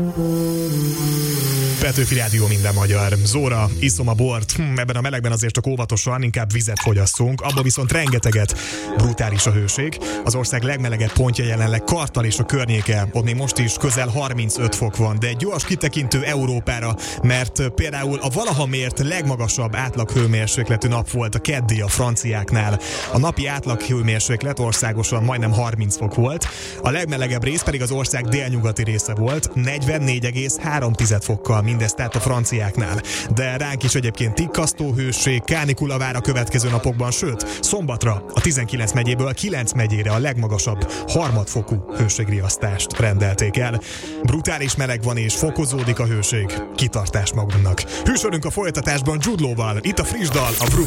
Petőfi Rádió, minden magyar. Zóra, iszom a bort, ebben a melegben azért csak óvatosan, inkább vizet fogyasszunk, abban viszont rengeteget. Brutális a hőség. Az ország legmelegebb pontja jelenleg Kartal és a környéke, ott még most is közel 35 fok van, de egy gyors kitekintő Európára, mert például a valaha mért legmagasabb átlaghőmérsékletű nap volt a keddi a franciáknál. A napi átlaghőmérséklet országosan majdnem 30 fok volt, a legmelegebb rész pedig az ország délnyugati része volt, 44,3 fokkal, mindez tehát a franciáknál. De ránk is egyébként tikkasztó hőség, kánikula vár a következő napokban, sőt, szombatra a 19 megyéből 9 megyére a legmagasabb harmadfokú hőségriasztást rendelték el. Brutális meleg van és fokozódik a hőség. Kitartás magunknak. Hűsörünk a folytatásban Jude Law-val, itt a friss dal, a Brut.